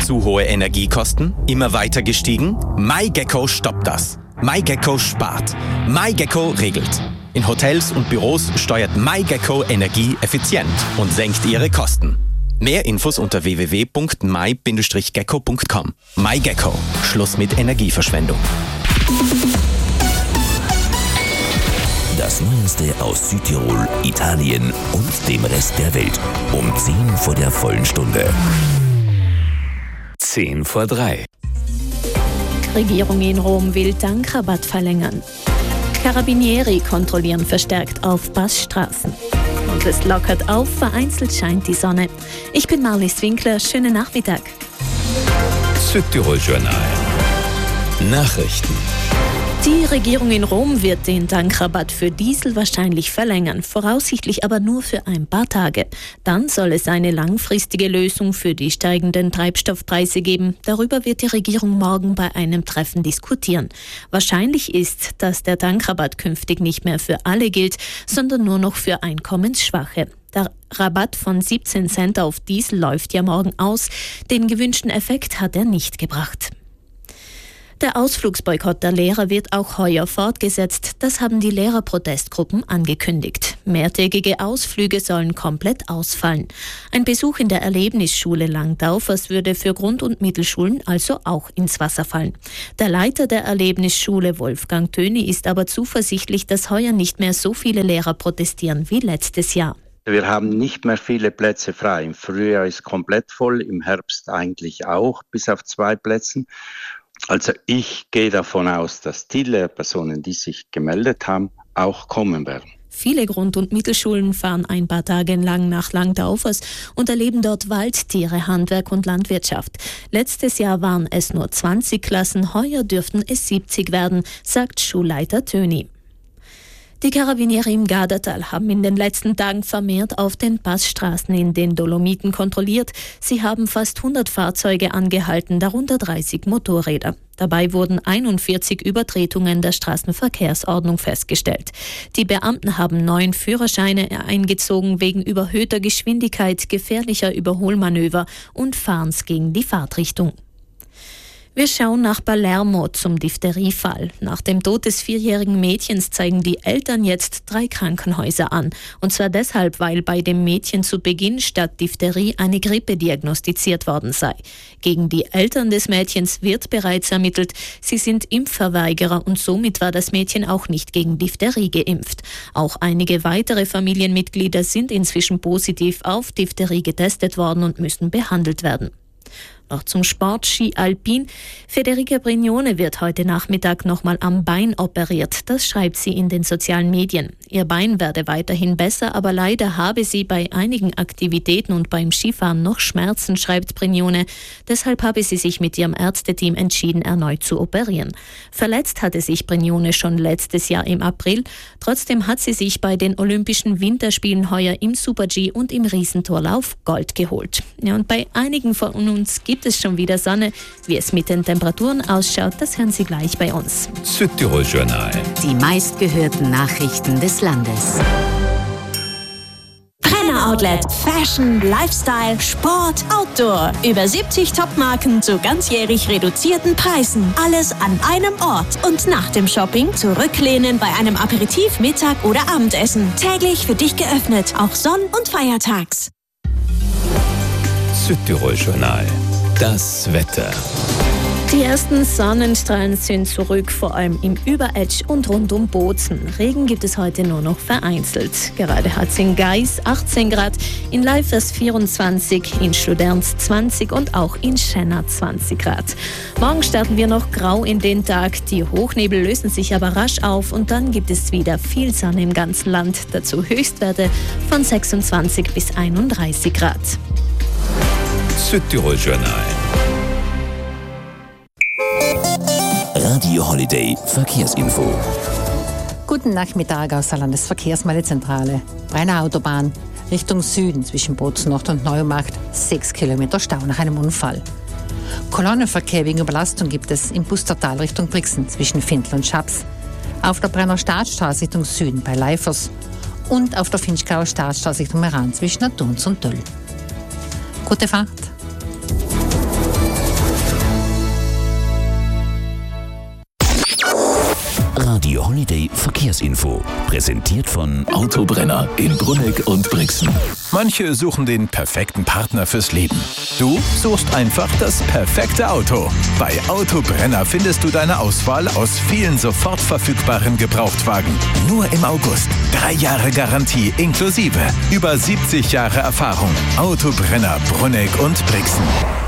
Zu hohe Energiekosten? Immer weiter gestiegen? MyGecko stoppt das. MyGecko spart. MyGecko regelt. In Hotels und Büros steuert MyGecko Energie effizient und senkt ihre Kosten. Mehr Infos unter www.my-gecko.com. MyGecko. Schluss mit Energieverschwendung. Das Neueste aus Südtirol, Italien und dem Rest der Welt. Um 10 vor der vollen Stunde. 10 vor 3. Regierung in Rom will Tankrabatt verlängern. Carabinieri kontrollieren verstärkt auf Passstraßen. Und es lockert auf, vereinzelt scheint die Sonne. Ich bin Marlies Winkler, schönen Nachmittag. Südtirol Journal. Nachrichten. Die Regierung in Rom wird den Tankrabatt für Diesel wahrscheinlich verlängern, voraussichtlich aber nur für ein paar Tage. Dann soll es eine langfristige Lösung für die steigenden Treibstoffpreise geben. Darüber wird die Regierung morgen bei einem Treffen diskutieren. Wahrscheinlich ist, dass der Tankrabatt künftig nicht mehr für alle gilt, sondern nur noch für Einkommensschwache. Der Rabatt von 17 Cent auf Diesel läuft ja morgen aus. Den gewünschten Effekt hat er nicht gebracht. Der Ausflugsboykott der Lehrer wird auch heuer fortgesetzt. Das haben die Lehrerprotestgruppen angekündigt. Mehrtägige Ausflüge sollen komplett ausfallen. Ein Besuch in der Erlebnisschule Langdaufers würde für Grund- und Mittelschulen also auch ins Wasser fallen. Der Leiter der Erlebnisschule, Wolfgang Töni, ist aber zuversichtlich, dass heuer nicht mehr so viele Lehrer protestieren wie letztes Jahr. Wir haben nicht mehr viele Plätze frei. Im Frühjahr ist komplett voll, im Herbst eigentlich auch, bis auf 2 Plätze. Also ich gehe davon aus, dass die Lehrpersonen, die sich gemeldet haben, auch kommen werden. Viele Grund- und Mittelschulen fahren ein paar Tage lang nach Langdaufers und erleben dort Waldtiere, Handwerk und Landwirtschaft. Letztes Jahr waren es nur 20 Klassen, heuer dürften es 70 werden, sagt Schulleiter Töni. Die Carabinieri im Gardatal haben in den letzten Tagen vermehrt auf den Passstraßen in den Dolomiten kontrolliert. Sie haben fast 100 Fahrzeuge angehalten, darunter 30 Motorräder. Dabei wurden 41 Übertretungen der Straßenverkehrsordnung festgestellt. Die Beamten haben 9 Führerscheine eingezogen wegen überhöhter Geschwindigkeit, gefährlicher Überholmanöver und Fahrens gegen die Fahrtrichtung. Wir schauen nach Palermo zum Diphtheriefall. Nach dem Tod des 4-jährigen Mädchens zeigen die Eltern jetzt 3 Krankenhäuser an. Und zwar deshalb, weil bei dem Mädchen zu Beginn statt Diphtherie eine Grippe diagnostiziert worden sei. Gegen die Eltern des Mädchens wird bereits ermittelt. Sie sind Impfverweigerer und somit war das Mädchen auch nicht gegen Diphtherie geimpft. Auch einige weitere Familienmitglieder sind inzwischen positiv auf Diphtherie getestet worden und müssen behandelt werden. Noch zum Sport, Ski Alpin. Federica Brignone wird heute Nachmittag nochmal am Bein operiert. Das schreibt sie in den sozialen Medien. Ihr Bein werde weiterhin besser, aber leider habe sie bei einigen Aktivitäten und beim Skifahren noch Schmerzen, schreibt Brignone. Deshalb habe sie sich mit ihrem Ärzteteam entschieden, erneut zu operieren. Verletzt hatte sich Brignone schon letztes Jahr im April. Trotzdem hat sie sich bei den Olympischen Winterspielen heuer im Super-G und im Riesentorlauf Gold geholt. Ja, und bei einigen von uns gibt es schon wieder Sonne. Wie es mit den Temperaturen ausschaut, das hören Sie gleich bei uns. Südtirol Journal. Die meistgehörten Nachrichten des Landes. Brenner Outlet. Fashion, Lifestyle, Sport, Outdoor. Über 70 Top-Marken zu ganzjährig reduzierten Preisen. Alles an einem Ort. Und nach dem Shopping zurücklehnen bei einem Aperitif, Mittag oder Abendessen. Täglich für dich geöffnet, auch Sonn- und Feiertags. Südtirol Journal. Das Wetter. Die ersten Sonnenstrahlen sind zurück, vor allem im Überetsch und rund um Bozen. Regen gibt es heute nur noch vereinzelt. Gerade hat es in Gais 18 Grad, in Leifers 24, in Studerns 20 und auch in Schenna 20 Grad. Morgen starten wir noch grau in den Tag. Die Hochnebel lösen sich aber rasch auf und dann gibt es wieder viel Sonne im ganzen Land. Dazu Höchstwerte von 26 bis 31 Grad. Südtirol Journal. Radio Holiday Verkehrsinfo. Guten Nachmittag aus der Landesverkehrsmeldezentrale. Brenner Autobahn Richtung Süden zwischen Bozen Nord und Neumacht 6 Kilometer Stau nach einem Unfall. Kolonnenverkehr wegen Überlastung gibt es im Bustertal Richtung Brixen zwischen Findl und Schaps. Auf der Brenner Staatsstraße Richtung Süden bei Leifers und auf der Finchgauer Staatsstraße Richtung Meran zwischen Naturns und Döll. Gute Fahrt! Radio Holiday Verkehrsinfo. Präsentiert von Autobrenner in Brunegg und Brixen. Manche suchen den perfekten Partner fürs Leben. Du suchst einfach das perfekte Auto. Bei Autobrenner findest du deine Auswahl aus vielen sofort verfügbaren Gebrauchtwagen. Nur im August. 3 Jahre Garantie inklusive. Über 70 Jahre Erfahrung. Autobrenner Brunegg und Brixen.